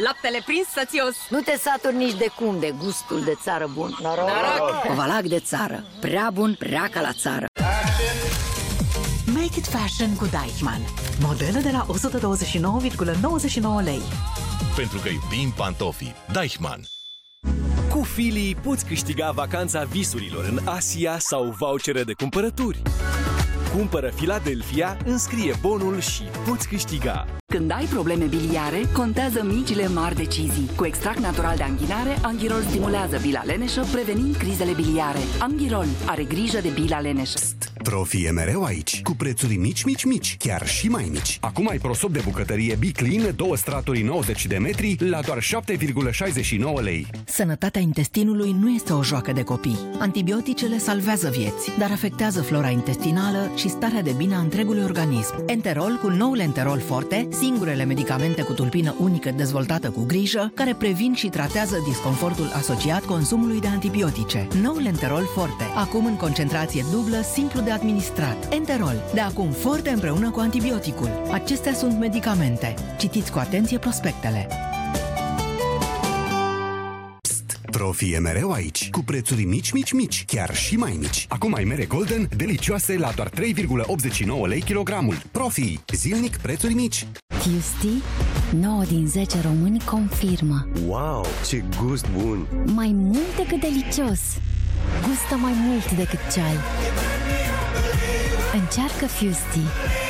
Laptele prins sățios. Nu te saturi nici de cum de gustul de țară bun. Noroc! Covalac de țară. Prea bun, prea ca la țară. Make it fashion cu Deichmann. Modele de la 129,99 lei. Pentru că iubim pantofii. Deichmann. Cu Fili poți câștiga vacanța visurilor în Asia sau vouchere de cumpărături. Cumpără Philadelphia, înscrie bonul și poți câștiga. Când ai probleme biliare, contează micile mari decizii. Cu extract natural de anghinare, Anghirol stimulează bila leneșă, prevenind crizele biliare. Anghirol are grijă de bila leneșă. Profi e mereu aici, cu prețuri mici, chiar și mai mici. Acum ai prosop de bucătărie Biclean, 2 straturi 90 de metri, la doar 7,69 lei. Sănătatea intestinului nu este o joacă de copii. Antibioticele salvează vieți, dar afectează flora intestinală și starea de bine a întregului organism. Enterol cu noul Enterol Forte, singurele medicamente cu tulpină unică dezvoltată cu grijă, care previn și tratează disconfortul asociat consumului de antibiotice. Noul Enterol Forte, acum în concentrație dublă, simplu de administrat. Enterol, de acum forte împreună cu antibioticul. Acestea sunt medicamente. Citiți cu atenție prospectele. Profi e mereu aici, cu prețuri mici, chiar și mai mici. Acum ai mere Golden, delicioase, la doar 3,89 lei kilogramul. Profi, zilnic prețuri mici. Tuesday, 9 din 10 români confirmă. Wow, ce gust bun! Mai mult decât delicios. Gustă mai mult decât ceai. Încearcă Fusti.